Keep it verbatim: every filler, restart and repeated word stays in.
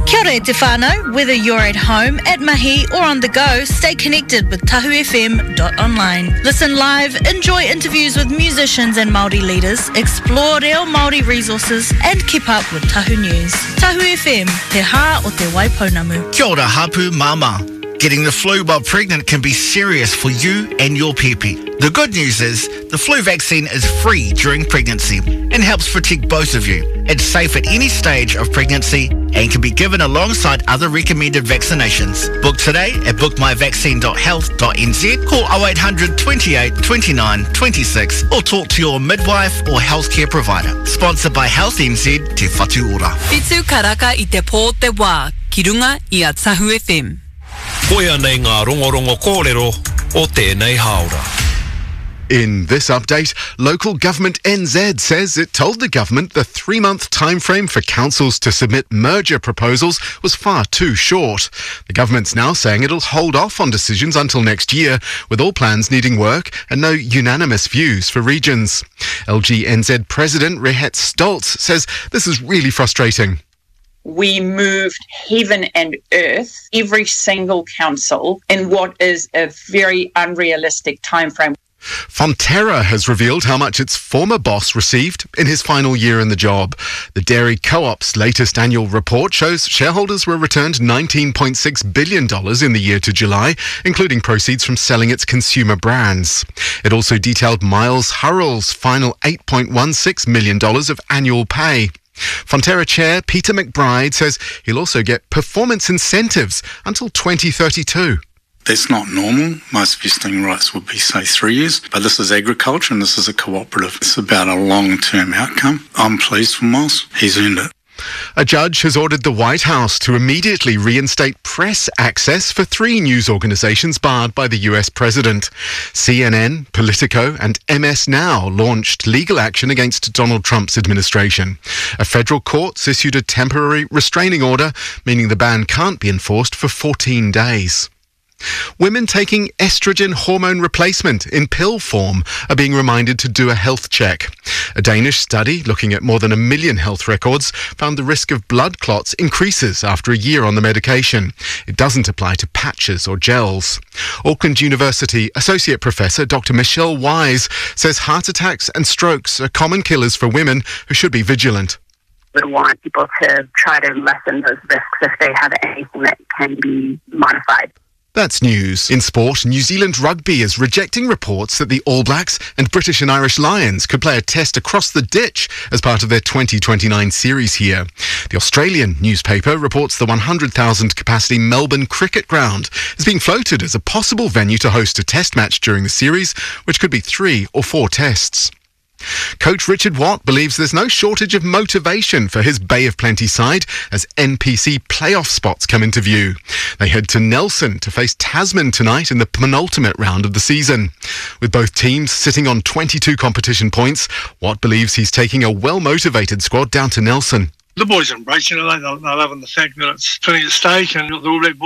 Kia ora e te whānau. Whether you're at home, at mahi or on the go, stay connected with tahu f m dot online. Listen live, enjoy interviews with musicians and Māori leaders, explore reo Māori resources and keep up with Tahu News. Tahu F M, te hā o te Waipounamu. Kia ora hapu mama. Getting the flu while pregnant can be serious for you and your pepe. The good news is the flu vaccine is free during pregnancy and helps protect both of you. It's safe at any stage of pregnancy and can be given alongside other recommended vaccinations. Book today at book my vaccine dot health dot n z, call oh eight hundred, twenty-eight, twenty-nine, twenty-six or talk to your midwife or healthcare provider. Sponsored by Health N Z, Te Whatu Ora. Pitu karaka i te pō te wā, ki runga i a Tahu F M. Koia nei ngā rongorongo kōrero o tēnei haora. In this update, local government N Z says it told the government the three-month timeframe for councils to submit merger proposals was far too short. The government's now saying it'll hold off on decisions until next year, with all plans needing work and no unanimous views for regions. L G N Z President Rehet Stoltz says this is really frustrating. We moved heaven and earth, every single council, in what is a very unrealistic timeframe. Fonterra has revealed how much its former boss received in his final year in the job. The Dairy Co-op's latest annual report shows shareholders were returned nineteen point six billion dollars in the year to July, including proceeds from selling its consumer brands. It also detailed Miles Hurrell's final eight point one six million dollars of annual pay. Fonterra Chair Peter McBride says he'll also get performance incentives until twenty thirty-two. That's not normal. Most vesting rights would be, say, three years. But this is agriculture and this is a cooperative. It's about a long-term outcome. I'm pleased for Miles. He's earned it. A judge has ordered the White House to immediately reinstate press access for three news organisations barred by the U S president. C N N, Politico and M S Now launched legal action against Donald Trump's administration. A federal court's issued a temporary restraining order, meaning the ban can't be enforced for fourteen days. Women taking estrogen hormone replacement in pill form are being reminded to do a health check. A Danish study looking at more than a million health records found the risk of blood clots increases after a year on the medication. It doesn't apply to patches or gels. Auckland University Associate Professor Doctor Michelle Wise says heart attacks and strokes are common killers for women who should be vigilant. We want people to try to lessen those risks if they have anything that can be modified. That's news. In sport, New Zealand Rugby is rejecting reports that the All Blacks and British and Irish Lions could play a test across the ditch as part of their twenty twenty-nine series here. The Australian newspaper reports the one hundred thousand capacity Melbourne Cricket Ground is being floated as a possible venue to host a test match during the series, which could be three or four tests. Coach Richard Watt believes there's no shortage of motivation for his Bay of Plenty side as N P C playoff spots come into view. They head to Nelson to face Tasman tonight in the penultimate round of the season. With both teams sitting on twenty-two competition points, Watt believes he's taking a well-motivated squad down to Nelson. The boys are embracing it. They're loving the fact that it's plenty at stake and the All Black boys